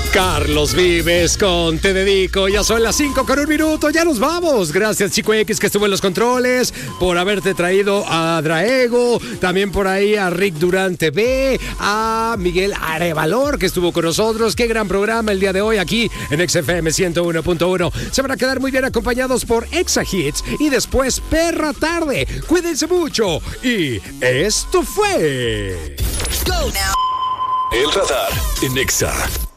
Carlos Vives con Te Dedico. Ya son las 5:01. Ya nos vamos. Gracias, Chico X, que estuvo en los controles, por haberte traído a Draego. También por ahí a Rick Durán TV, a Miguel Arevalor, que estuvo con nosotros. Qué gran programa el día de hoy aquí en XFM 101.1. Se van a quedar muy bien acompañados por Exa Hits y después Perra Tarde. Cuídense mucho. Y esto fue Go now. El Radar en Exa.